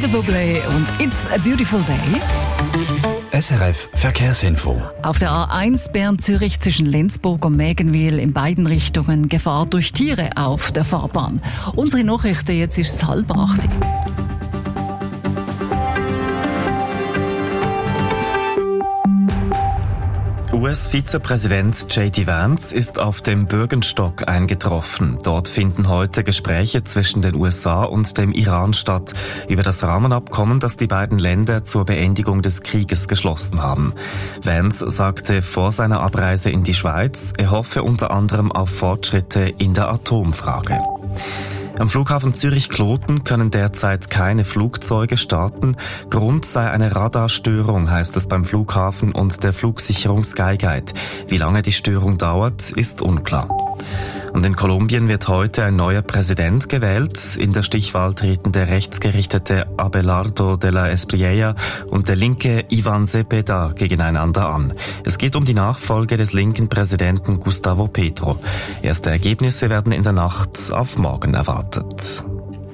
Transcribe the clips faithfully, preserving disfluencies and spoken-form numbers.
Michael Bublé und It's a Beautiful Day. S R F Verkehrsinfo. Auf der A eins Bern-Zürich zwischen Lenzburg und Mägenwil in beiden Richtungen Gefahr durch Tiere auf der Fahrbahn. Unsere Nachrichten, jetzt ist es halb acht. U S-Vizepräsident J D Vance ist auf dem Bürgenstock eingetroffen. Dort finden heute Gespräche zwischen den U S A und dem Iran statt über das Rahmenabkommen, das die beiden Länder zur Beendigung des Krieges geschlossen haben. Vance sagte vor seiner Abreise in die Schweiz, er hoffe unter anderem auf Fortschritte in der Atomfrage. Am Flughafen Zürich-Kloten können derzeit keine Flugzeuge starten. Grund sei eine Radarstörung, heißt es beim Flughafen und der Flugsicherung Skyguide. Wie lange die Störung dauert, ist unklar. Und in Kolumbien wird heute ein neuer Präsident gewählt. In der Stichwahl treten der rechtsgerichtete Abelardo de la Espriella und der linke Ivan Cepeda gegeneinander an. Es geht um die Nachfolge des linken Präsidenten Gustavo Petro. Erste Ergebnisse werden in der Nacht auf morgen erwartet.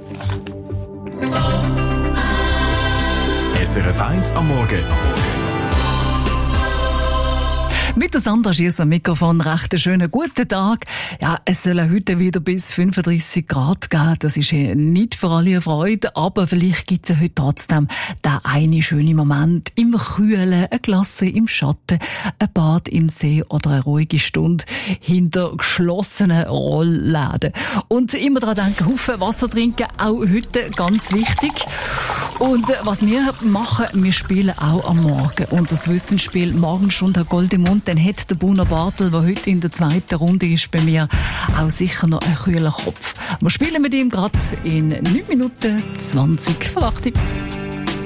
S R F eins am Morgen. Mit der Sandra Schiess am Mikrofon, recht einen schönen guten Tag. Ja, es soll heute wieder bis fünfunddreissig Grad geben. Das ist nicht für alle eine Freude, aber vielleicht gibt es ja heute trotzdem den einen schönen Moment im Kühlen, ein Glas im Schatten, ein Bad im See oder eine ruhige Stunde hinter geschlossenen Rollläden. Und immer daran denken, Haufen Wasser trinken, auch heute ganz wichtig. Und was wir machen, wir spielen auch am Morgen. Unser Wissensspiel Morgenstunde Goldemund. Dann hat der Bruno Bartel, der heute in der zweiten Runde ist, bei mir auch sicher noch einen kühlen Kopf. Wir spielen mit ihm gerade in neun Minuten zwanzig vor acht.